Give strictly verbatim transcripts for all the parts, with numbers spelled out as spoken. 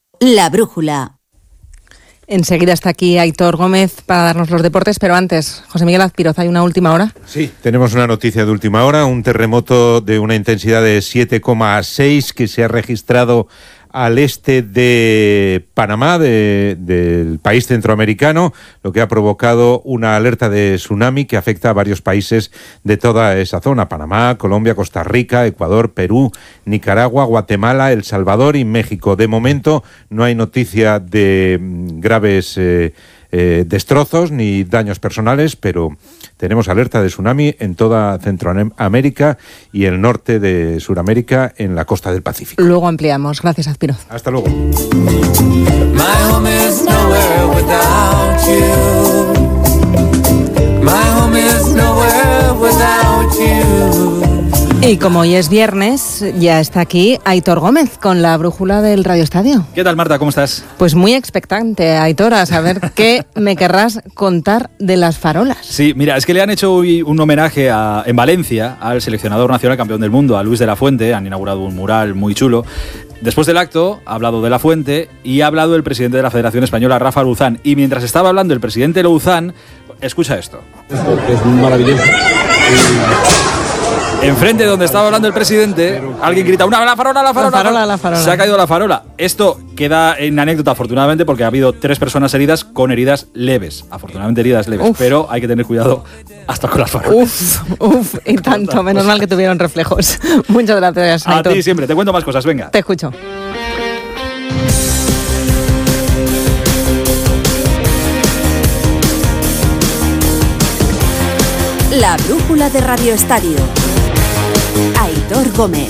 La brújula. Enseguida está aquí Aitor Gómez para darnos los deportes, pero antes, José Miguel Azpiroz, ¿hay una última hora? Sí, tenemos una noticia de última hora, un terremoto de una intensidad de siete coma seis que se ha registrado al este de Panamá, de, del país centroamericano, lo que ha provocado una alerta de tsunami que afecta a varios países de toda esa zona: Panamá, Colombia, Costa Rica, Ecuador, Perú, Nicaragua, Guatemala, El Salvador y México. De momento no hay noticia de graves eh, eh, destrozos ni daños personales, pero tenemos alerta de tsunami en toda Centroamérica y el norte de Sudamérica, en la costa del Pacífico. Luego ampliamos. Gracias, Azpiroz. Hasta luego. My home is nowhere without you. My home is nowhere without you. Y como hoy es viernes, ya está aquí Aitor Gómez con la brújula del Radio Estadio. ¿Qué tal, Marta? ¿Cómo estás? Pues muy expectante, Aitor, a saber qué me querrás contar de las farolas. Sí, mira, es que le han hecho hoy un homenaje a, en Valencia al seleccionador nacional campeón del mundo, a Luis de la Fuente. Han inaugurado un mural muy chulo. Después del acto ha hablado de la Fuente y ha hablado el presidente de la Federación Española, Rafa Luzán. Y mientras estaba hablando el presidente Luzán, escucha esto. Esto es maravilloso. Enfrente de donde estaba hablando el presidente, alguien grita: ¡una la farola, la farola! La farola, la farola. Se ha caído la farola. Esto queda en anécdota, afortunadamente, porque ha habido tres personas heridas con heridas leves. Afortunadamente heridas leves, uf. Pero hay que tener cuidado hasta con las farolas. Uf, uf, y tanto. Menos mal que tuvieron reflejos. Muchas gracias, A Aitor. ti siempre. Te cuento más cosas, venga. Te escucho. La brújula de Radio Estadio. Aitor Gómez.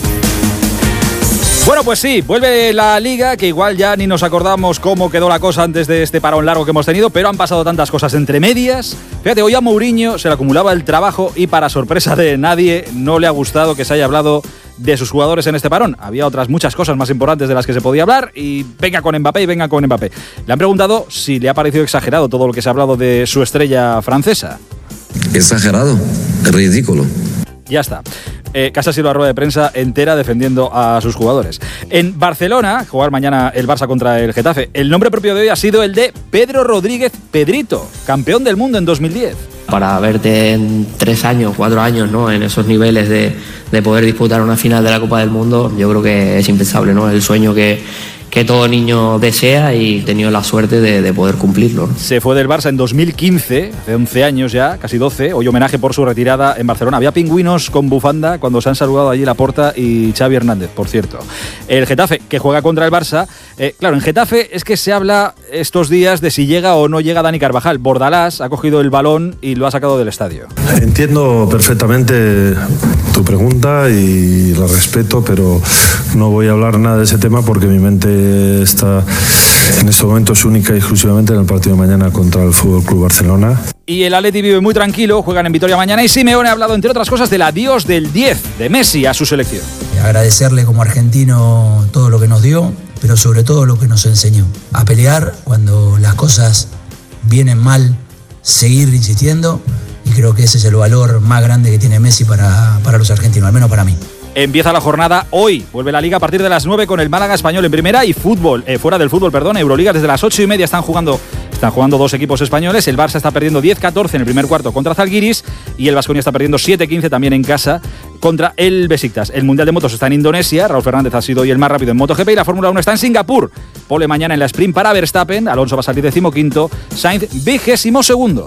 Bueno, pues sí, vuelve la Liga, que igual ya ni nos acordamos cómo quedó la cosa antes de este parón largo que hemos tenido, pero han pasado tantas cosas entre medias. Fíjate, hoy a Mourinho se le acumulaba el trabajo y, para sorpresa de nadie, no le ha gustado que se haya hablado de sus jugadores en este parón. Había otras muchas cosas más importantes de las que se podía hablar y venga con Mbappé y venga con Mbappé. Le han preguntado si le ha parecido exagerado todo lo que se ha hablado de su estrella francesa. Exagerado, ridículo. Ya está. Eh, casi ha sido la rueda de prensa entera defendiendo a sus jugadores. En Barcelona, jugar mañana el Barça contra el Getafe, el nombre propio de hoy ha sido el de Pedro Rodríguez Pedrito, campeón del mundo en dos mil diez. Para verte en tres años, cuatro años, ¿no?, en esos niveles de, de poder disputar una final de la Copa del Mundo, yo creo que es impensable, ¿no? Es el sueño que, que todo niño desea y he tenido la suerte de, de poder cumplirlo, ¿no? Se fue del Barça en dos mil quince, hace once años ya, casi doce, hoy homenaje por su retirada en Barcelona. Había pingüinos con bufanda cuando se han saludado allí Laporta y Xavi Hernández, por cierto. El Getafe, que juega contra el Barça, eh, claro, en Getafe es que se habla estos días de si llega o no llega Dani Carvajal. Bordalás ha cogido el balón y lo ha sacado del estadio. Entiendo perfectamente tu pregunta y la respeto, pero no voy a hablar nada de ese tema porque mi mente está en estos momentos única y exclusivamente en el partido de mañana contra el F C Barcelona. Y el Atleti vive muy tranquilo, juegan en Vitoria mañana y Simeone ha hablado, entre otras cosas, del adiós del diez de Messi a su selección. Agradecerle como argentino todo lo que nos dio, pero sobre todo lo que nos enseñó. A pelear cuando las cosas vienen mal, seguir insistiendo, y creo que ese es el valor más grande que tiene Messi para, para los argentinos, al menos para mí. Empieza la jornada hoy, vuelve la Liga a partir de las nueve con el Málaga Español en primera y fútbol, eh, fuera del fútbol, perdón, Euroliga desde las ocho y media están jugando, están jugando dos equipos españoles. El Barça está perdiendo diez catorce en el primer cuarto contra Zalgiris y el Baskonia está perdiendo siete quince también en casa contra el Besiktas. El Mundial de Motos está en Indonesia, Raúl Fernández ha sido hoy el más rápido en MotoGP y la Fórmula uno está en Singapur. Pole mañana en la sprint para Verstappen, Alonso va a salir decimoquinto, Sainz vigésimo segundo.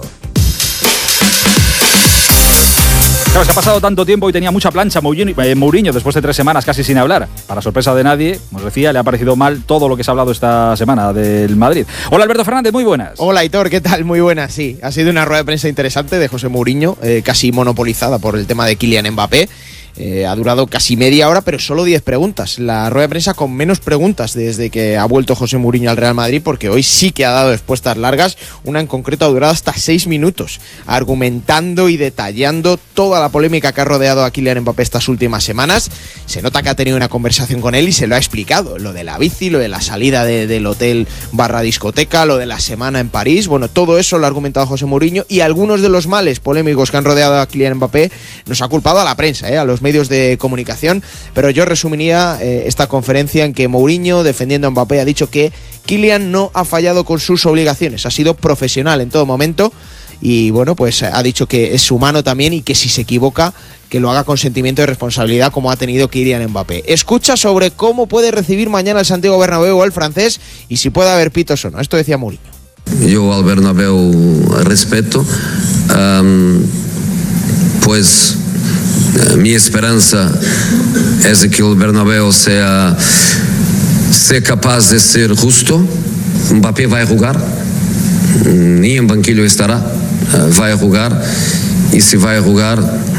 Claro, se ha pasado tanto tiempo y tenía mucha plancha Mourinho, eh, Mourinho después de tres semanas casi sin hablar. Para sorpresa de nadie, como os decía, le ha parecido mal todo lo que se ha hablado esta semana del Madrid. Hola, Alberto Fernández, muy buenas. Hola, Aitor, ¿qué tal? Muy buenas, sí. Ha sido una rueda de prensa interesante de José Mourinho, eh, casi monopolizada por el tema de Kylian Mbappé. Eh, ha durado casi media hora, pero solo diez preguntas. La rueda de prensa con menos preguntas desde que ha vuelto José Mourinho al Real Madrid, porque hoy sí que ha dado respuestas largas. Una en concreto ha durado hasta seis minutos, argumentando y detallando toda la polémica que ha rodeado a Kylian Mbappé estas últimas semanas. Se nota que ha tenido una conversación con él y se lo ha explicado. Lo de la bici, lo de la salida de, del hotel barra discoteca, lo de la semana en París. Bueno, todo eso lo ha argumentado José Mourinho, y algunos de los males polémicos que han rodeado a Kylian Mbappé nos ha culpado a la prensa, ¿eh? a los medios de comunicación, pero yo resumiría eh, esta conferencia en que Mourinho, defendiendo a Mbappé, ha dicho que Kylian no ha fallado con sus obligaciones, ha sido profesional en todo momento y bueno, pues ha dicho que es humano también y que si se equivoca, que lo haga con sentimiento de responsabilidad como ha tenido Kylian Mbappé. Escucha sobre cómo puede recibir mañana el Santiago Bernabéu al francés y si puede haber pitos o no. Esto decía Mourinho. Yo al Bernabéu respeto, um, pues uh, mi esperanza es de que el Bernabéu sea, sea capaz de ser justo. Mbappé va a jugar, ni en banquillo estará, uh, va a jugar, y si va a jugar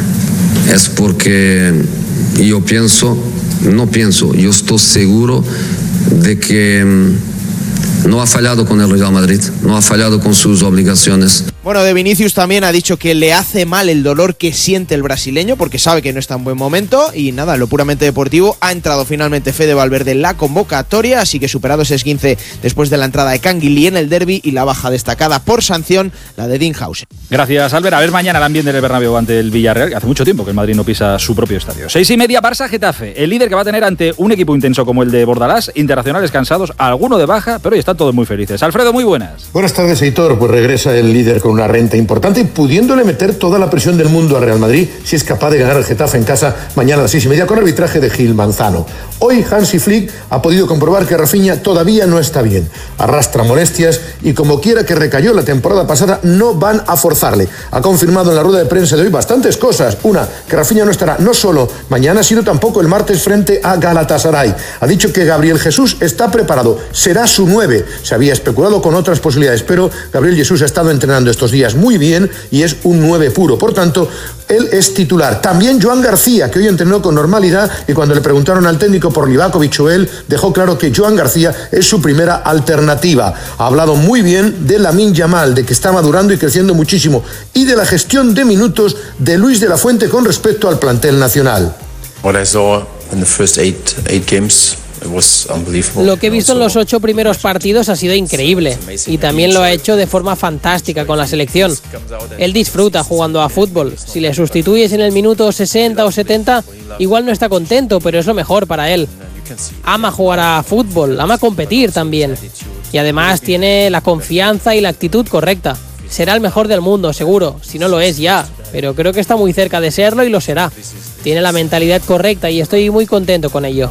es porque yo pienso, no pienso, yo estoy seguro de que um, no ha fallado con el Real Madrid, no ha fallado con sus obligaciones. Bueno, de Vinicius también ha dicho que le hace mal el dolor que siente el brasileño porque sabe que no está en buen momento y nada, lo puramente deportivo, ha entrado finalmente Fede Valverde en la convocatoria, así que superado ese esguince después de la entrada de Canguilí en el derbi y la baja destacada por sanción, la de Dinhausen. Gracias, Albert. A ver mañana el ambiente del Bernabéu ante el Villarreal, que hace mucho tiempo que el Madrid no pisa su propio estadio. Seis y media, Barça-Getafe, el líder que va a tener ante un equipo intenso como el de Bordalás, internacionales cansados, alguno de baja, pero hoy están todos muy felices. Alfredo, muy buenas. Buenas tardes, Heitor. Pues regresa el líder con una renta importante y pudiéndole meter toda la presión del mundo al Real Madrid si es capaz de ganar el Getafe en casa mañana a las seis y media con arbitraje de Gil Manzano. Hoy Hansi Flick ha podido comprobar que Rafinha todavía no está bien, arrastra molestias y como quiera que recayó la temporada pasada no van a forzarle. Ha confirmado en la rueda de prensa de hoy bastantes cosas. Una, que Rafinha no estará no solo mañana sino tampoco el martes frente a Galatasaray. Ha dicho que Gabriel Jesús está preparado, será su nueve. Se había especulado con otras posibilidades, pero Gabriel Jesús ha estado entrenando estos días muy bien y es un nueve puro. Por tanto, él es titular. También Joan García, que hoy entrenó con normalidad y cuando le preguntaron al técnico por Livakovic o él, dejó claro que Joan García es su primera alternativa. Ha hablado muy bien de Lamine Yamal, de que está madurando y creciendo muchísimo, y de la gestión de minutos de Luis de la Fuente con respecto al plantel nacional. What I saw in the first eight, eight games. Lo que he visto en los ocho primeros partidos ha sido increíble y también lo ha hecho de forma fantástica con la selección. Él disfruta jugando a fútbol. Si le sustituyes en el minuto sesenta o setenta, igual no está contento, pero es lo mejor para él. Ama jugar a fútbol, ama competir también. Y además tiene la confianza y la actitud correcta. Será el mejor del mundo, seguro, si no lo es ya, pero creo que está muy cerca de serlo y lo será. Tiene la mentalidad correcta y estoy muy contento con ello.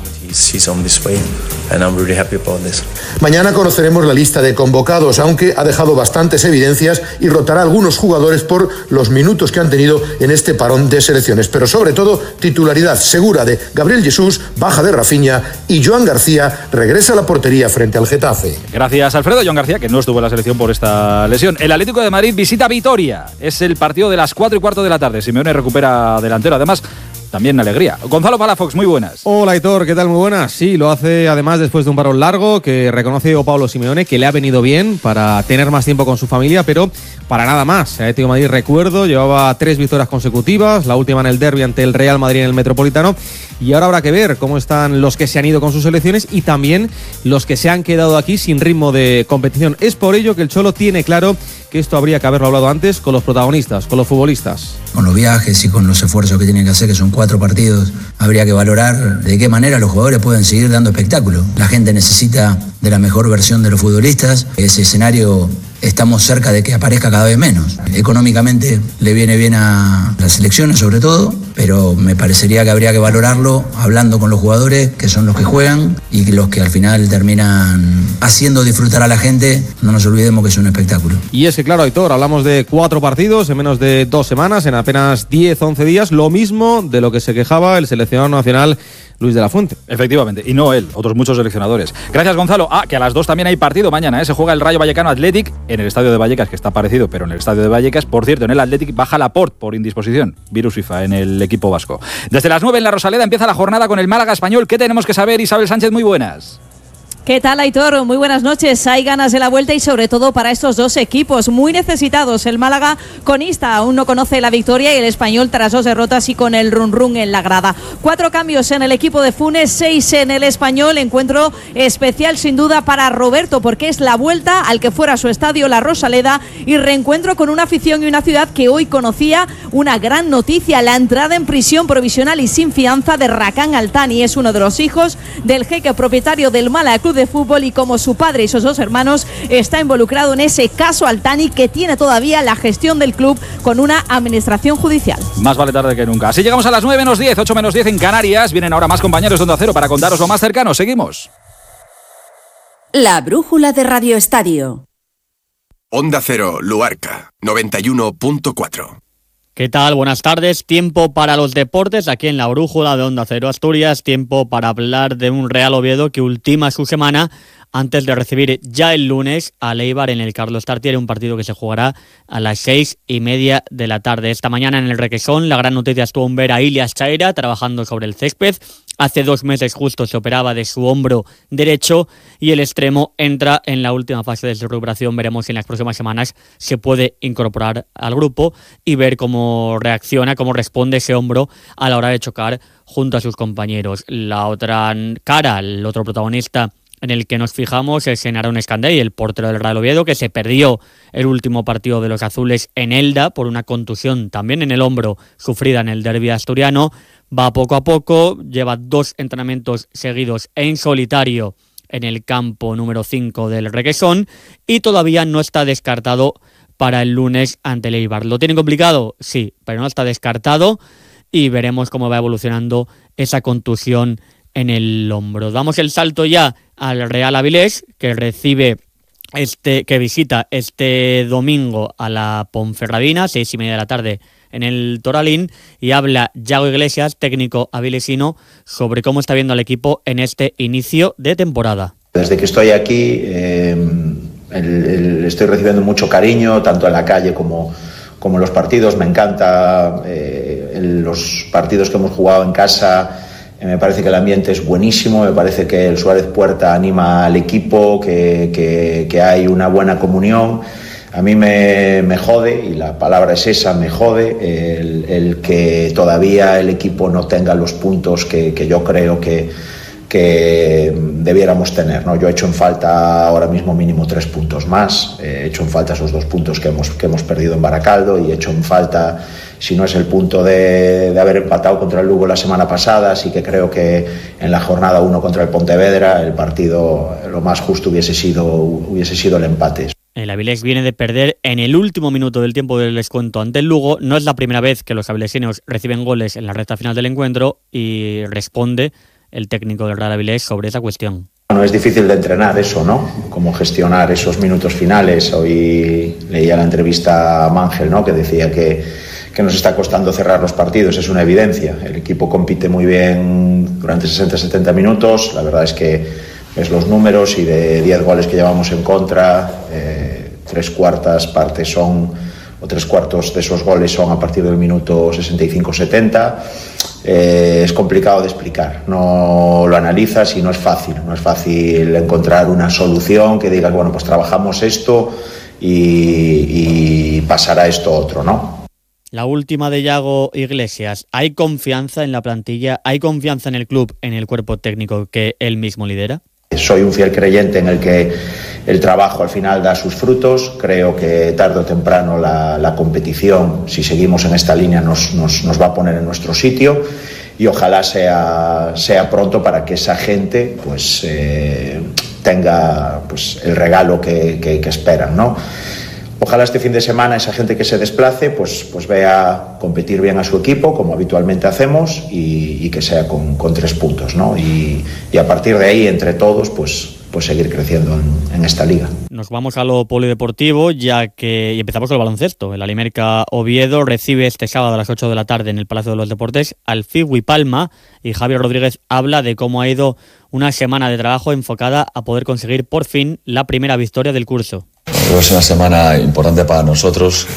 Mañana conoceremos la lista de convocados, aunque ha dejado bastantes evidencias y rotará a algunos jugadores por los minutos que han tenido en este parón de selecciones. Pero sobre todo, titularidad segura de Gabriel Jesús, baja de Rafinha y Joan García regresa a la portería frente al Getafe. Gracias, Alfredo. Joan García, que no estuvo en la selección por esta lesión. El Atlético de Madrid visita Vitoria. Es el partido de las cuatro y cuarto de la tarde. Simeone recupera delantero. Además, también alegría. Gonzalo Palafox, muy buenas. Hola, Aitor, ¿qué tal? Muy buenas. Sí, lo hace además después de un parón largo que reconoce Pablo Simeone, que le ha venido bien para tener más tiempo con su familia, pero para nada más. El Atlético de Madrid, recuerdo, llevaba tres victorias consecutivas, la última en el derbi ante el Real Madrid en el Metropolitano, y ahora habrá que ver cómo están los que se han ido con sus selecciones y también los que se han quedado aquí sin ritmo de competición. Es por ello que el Cholo tiene claro que esto habría que haberlo hablado antes con los protagonistas, con los futbolistas. Con los viajes y con los esfuerzos que tienen que hacer, que son cuatro partidos, habría que valorar de qué manera los jugadores pueden seguir dando espectáculo. La gente necesita de la mejor versión de los futbolistas. Ese escenario estamos cerca de que aparezca cada vez menos. Económicamente le viene bien a las selecciones sobre todo, pero me parecería que habría que valorarlo hablando con los jugadores, que son los que juegan y los que al final terminan haciendo disfrutar a la gente. No nos olvidemos que es un espectáculo. Y es que claro, Aitor, hablamos de cuatro partidos en menos de dos semanas, en apenas diez, once días, lo mismo de lo que se quejaba el seleccionador nacional Luis de la Fuente. Efectivamente, y no él, otros muchos seleccionadores. Gracias, Gonzalo. Ah, que a las dos también hay partido mañana, ¿eh? Se juega el Rayo Vallecano Athletic en el estadio de Vallecas, que está parecido, pero en el estadio de Vallecas. Por cierto, en el Athletic baja Laporte por indisposición, virus FIFA en el equipo vasco. Desde las nueve en la Rosaleda empieza la jornada con el Málaga Español. ¿Qué tenemos que saber? Isabel Sánchez, muy buenas. ¿Qué tal, Aitor? Muy buenas noches. Hay ganas de la vuelta y sobre todo para estos dos equipos muy necesitados. El Málaga conista aún no conoce la victoria y el Español tras dos derrotas y con el run run en la grada. Cuatro cambios en el equipo de Funes, seis en el Español. Encuentro especial sin duda para Roberto porque es la vuelta al que fuera su estadio, la Rosaleda, y reencuentro con una afición y una ciudad que hoy conocía una gran noticia: la entrada en prisión provisional y sin fianza de Rakan Altani. Es uno de los hijos del jeque propietario del Málaga Club de Fútbol y como su padre y sus dos hermanos está involucrado en ese caso Altani, que tiene todavía la gestión del club con una administración judicial. Más vale tarde que nunca. Así llegamos a las nueve menos diez, ocho menos diez en Canarias. Vienen ahora más compañeros de Onda Cero para contaros lo más cercano. Seguimos. La brújula de Radio Estadio. Onda Cero, Luarca, noventa y uno punto cuatro. ¿Qué tal? Buenas tardes. Tiempo para los deportes aquí en la brújula de Onda Cero Asturias. Tiempo para hablar de un Real Oviedo que ultima su semana antes de recibir ya el lunes al Eibar en el Carlos Tartiere, un partido que se jugará a las seis y media de la tarde. Esta mañana en el Requesón la gran noticia estuvo en ver a Ilias Chaira trabajando sobre el césped. Hace dos meses justo se operaba de su hombro derecho y el extremo entra en la última fase de su recuperación. Veremos si en las próximas semanas se puede incorporar al grupo y ver cómo reacciona, cómo responde ese hombro a la hora de chocar junto a sus compañeros. La otra cara, el otro protagonista en el que nos fijamos es en Aaron Escandey, el portero del Real Oviedo, que se perdió el último partido de los azules en Elda por una contusión también en el hombro sufrida en el derbi asturiano. Va poco a poco, lleva dos entrenamientos seguidos en solitario en el campo número cinco del Requesón y todavía no está descartado para el lunes ante el Eibar. ¿Lo tiene complicado? Sí, pero no está descartado y veremos cómo va evolucionando esa contusión en el hombro. Damos el salto ya al Real Avilés, que recibe este, que visita este domingo a la Ponferradina, seis y media de la tarde en el Toralín, y habla Yago Iglesias, técnico avilesino, sobre cómo está viendo al equipo en este inicio de temporada. Desde que estoy aquí eh, el, el, estoy recibiendo mucho cariño, tanto en la calle como, como en los partidos. Me encanta eh, el, los partidos que hemos jugado en casa. Me parece que el ambiente es buenísimo, me parece que el Suárez Puerta anima al equipo, que, que, que hay una buena comunión. A mí me, me jode, y la palabra es esa, me jode, el, el que todavía el equipo no tenga los puntos que, que yo creo que, que debiéramos tener, ¿no? Yo he hecho en falta ahora mismo mínimo tres puntos más, he hecho en falta esos dos puntos que hemos, que hemos perdido en Baracaldo, y he hecho en falta, si no es el punto de, de haber empatado contra el Lugo la semana pasada, así que creo que en la jornada uno contra el Pontevedra el partido lo más justo hubiese sido, hubiese sido el empate. El Avilés viene de perder en el último minuto del tiempo del descuento ante el Lugo. No es la primera vez que los avilesinos reciben goles en la recta final del encuentro y responde el técnico del Real Avilés sobre esa cuestión. Bueno, es difícil de entrenar eso, ¿no? Cómo gestionar esos minutos finales. Hoy leía la entrevista a Mangel, ¿no? Que decía que, que nos está costando cerrar los partidos, es una evidencia. El equipo compite muy bien durante sesenta a setenta minutos. La verdad es que ves los números y de diez goles que llevamos en contra, eh, tres cuartas partes son, o tres cuartos de esos goles son a partir del minuto sesenta y cinco setenta. Eh, es complicado de explicar, no lo analizas y no es fácil, no es fácil encontrar una solución que digas, bueno, pues trabajamos esto y, y pasará esto otro, ¿no? La última de Yago Iglesias. ¿Hay confianza en la plantilla? ¿Hay confianza en el club, en el cuerpo técnico que él mismo lidera? Soy un fiel creyente en el que el trabajo al final da sus frutos. Creo que tarde o temprano la, la competición, si seguimos en esta línea, nos, nos, nos va a poner en nuestro sitio, y ojalá sea, sea pronto para que esa gente pues, eh, tenga pues, el regalo que, que, que esperan, ¿no? Ojalá este fin de semana esa gente que se desplace pues, pues vea competir bien a su equipo, como habitualmente hacemos, y, y que sea con, con tres puntos, ¿no? Y, y a partir de ahí, entre todos, pues, pues seguir creciendo en, en esta liga. Nos vamos a lo polideportivo, ya que y empezamos con el baloncesto. El Alimerca Oviedo recibe este sábado a las ocho de la tarde en el Palacio de los Deportes al Figui Palma, y Javier Rodríguez habla de cómo ha ido una semana de trabajo enfocada a poder conseguir por fin la primera victoria del curso. Es una semana importante para nosotros.